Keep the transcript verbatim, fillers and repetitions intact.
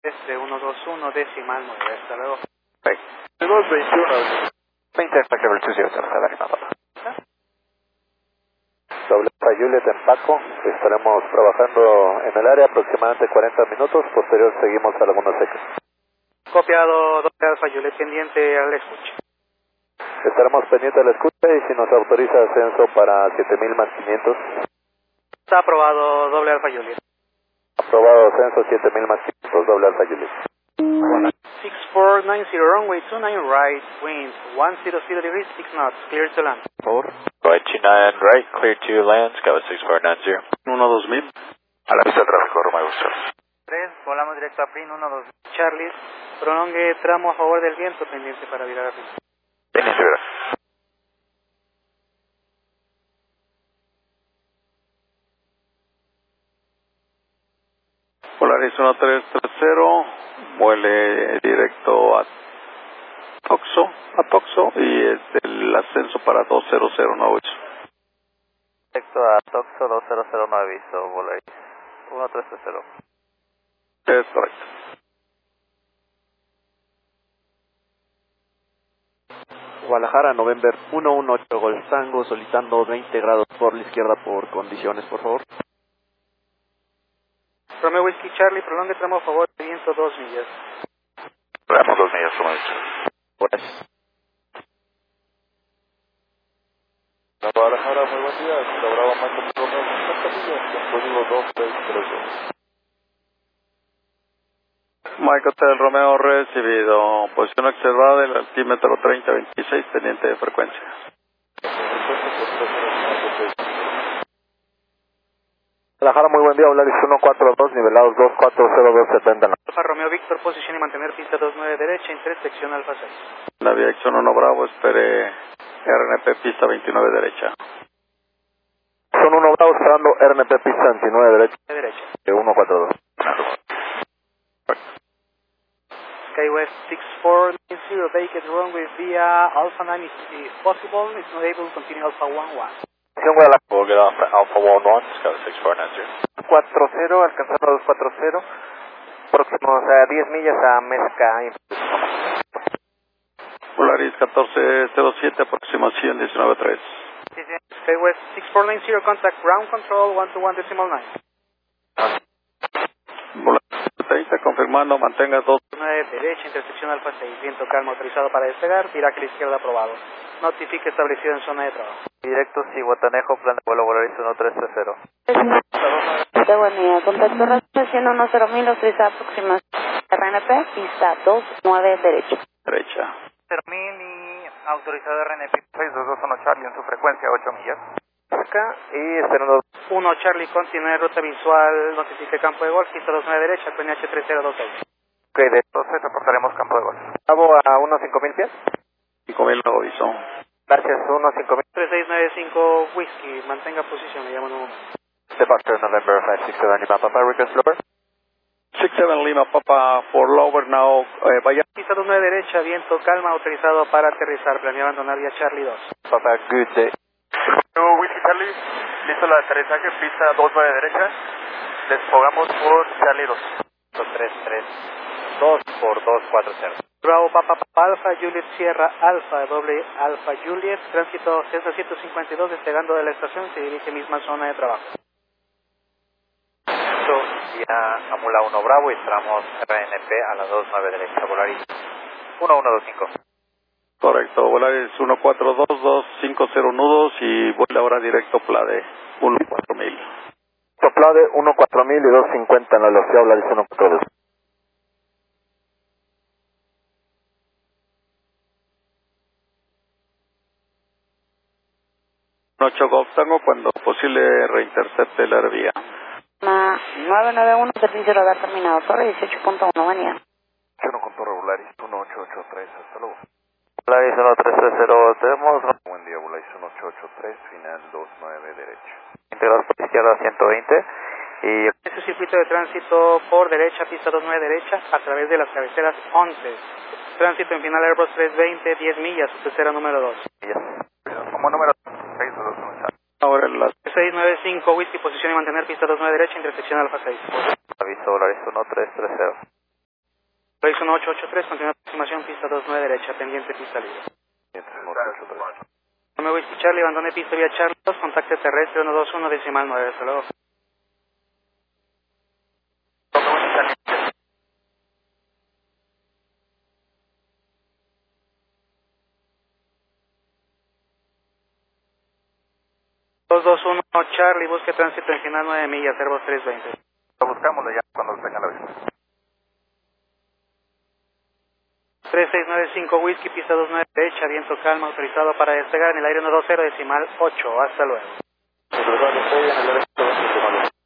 Este uno dos uno decimal nueve, hasta luego. dos veintiuno. veinte Aspect Level dos cero cero, Alfa Papa. Doble Alfa Juliet en Paco, estaremos trabajando en el área aproximadamente cuarenta minutos, posterior seguimos a Laguna Seca. Copiado, doble Alfa Juliet pendiente al escuche. Estaremos pendientes de la escucha y si nos autoriza ascenso para siete mil más quinientos. Está aprobado, doble Alfa Juliet. Aprobado ascenso siete mil más quinientos, doble Alfa Juliet. six four nine zero, runway two nine right, wind one zero zero degrees, six knots, clear to land. Over. Right two nine right, clear to land, Scott six four nine zero. uno dos mil. A la vista de tráfico, Romeo Charlie. tres, volamos directo a P R I N uno dos. Charlie, prolongue tramo a favor del viento pendiente para virar a P R I N. Pendiente, verá. Polaris uno tres tres cero, vuele directo a Toxo, a Toxo y es el ascenso para dos cero cero nueve ocho. Directo a Toxo dos cero cero nueve, visto, Polaris uno tres tres cero. Es correcto. Guadalajara, November uno uno ocho, Golf Tango, solicitando veinte grados por la izquierda por condiciones, por favor. Romeo Whiskey Charlie, prolongue tramo a favor del viento dos millas. Veamos dos millas, Romeo. Gracias. Guadalajara, muy buen día. Bravo, Michael Romeo, cincuenta millas, con código dos tres tres dos. Mike Hotel Romeo recibido. Posición observada del altímetro treinta veintiséis, pendiente de frecuencia. Guadalajara, muy buen día. Volaris uno cuatro dos, nivelados dos cuatro cero dos setenta. Alfa Romeo Víctor, posición y mantener pista dos nueve derecha, intersección Alfa seis. La dirección uno Bravo, espere R N P pista veintinueve derecha. Son uno Bravo, esperando R N P pista veintinueve derecha. De derecha. uno cuatro dos. Skywest six four nine zero, vacant runway via Alpha nine is, is possible, it's not able to continue Alpha one one. We'll get off Alpha one one, Scott six four nine zero. cuatro cero, alcanzando dos cuatro cero. Próximos a diez millas a Mezca. Polaris catorce cero siete, aproximación diecinueve tres. Sí, sí. Skywest six four nine zero, contact ground control one two one decimal nine. Polaris treinta, confirmando, mantenga dos. nueve derecha, intersección Alfa seis, viento calmo autorizado para despegar, viraje a la izquierda aprobado. Notifique establecido en zona de trabajo. Directo Cihuatanejo, plan de vuelo Volaris uno tres tres cero. De buen día, contacto recepción uno cero mil, autoriza aproximación R N P, pista dos nueve derecha. Derecha. cero mil y autorizado R N P seis dos dos uno Charlie en su frecuencia ocho millas. Acá y esperando. uno Charlie, continúe ruta visual, notifique campo de golf, pista dos nueve derecha, P N H tres cero dos seis. Ok, de entonces reportaremos campo de golf. Bravo a uno cinco mil pies. cinco mil lo avisó. Gracias, uno cinco mil. tres seis nueve cinco Whiskey, mantenga posición, le llamo en un momento. Departure November five six seven Lima Papa, request lower. six seven Lima Papa for lower now, eh, vaya. Pista dos nueve derecha, viento calma, autorizado para aterrizar, planea abandonar vía Charlie dos. Papa, good day. No, Whiskey Charlie, listo el aterrizaje, pista dos nueve derecha, despegamos por Charlie dos. dos tres tres dos por dos cuatro cero. Bravo Papa Papa Alfa, Juliet Sierra Alfa, doble Alfa Juliet, tránsito César ciento cincuenta y dos, despegando de la estación, se dirige misma zona de trabajo. Vía Amula uno Bravo y entramos R N P a la dos nueve derecha, Volaris uno uno dos cinco. Correcto, Volaris uno cuatro dos dos cinco cero nudos y vuela ahora directo Plade uno cuatro mil. Plade uno cuatro mil y dos cincuenta en la velocidad Volaris uno cuatro dos. ocho Golf Tango, cuando posible reintercepte la vía. nueve nueve uno, servicio radar terminado, torre dieciocho punto uno, buen día. uno con torre Volaris uno ocho ocho tres, hasta luego. Volaris uno tres tres cero, tenemos. Buen día, Volaris uno ocho ocho tres, final dos nueve derecha. Integrados por izquierda ciento veinte y... Este circuito de tránsito por derecha, pista dos nueve derecha, a través de las cabeceras once. Tránsito en final Airbus trescientos veinte, diez millas, su tercera número dos. Como número seis dos uno. Ahora en las seis nueve cinco Whisky, posición y mantener pista dos nueve derecha, intersección Alfa seis. Aviso Volaris uno tres tres cero. uno ocho ocho tres, continúa aproximación, pista dos nueve derecha, pendiente, pista libre. uno ocho ocho tres. Me voy a Charlie, abandone pista vía Charlie dos, contacte terrestre uno dos uno decimal nueve, hasta luego. dos dos uno Charlie, busque tránsito en final nueve millas, Airbus trescientos veinte. Lo buscamos ya cuando tenga la vista. tres seis nueve cinco Whisky, pista dos nueve derecha, viento calma, autorizado para despegar en el aire uno dos cero decimal ocho, hasta luego.